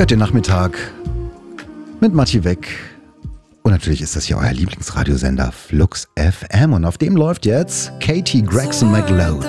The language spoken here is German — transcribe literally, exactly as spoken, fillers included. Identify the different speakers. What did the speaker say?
Speaker 1: Ihr hört den Nachmittag mit Matti Weck. Und natürlich ist das hier euer Lieblingsradiosender Flux F M. Und auf dem läuft jetzt Katie Gregson McLeod.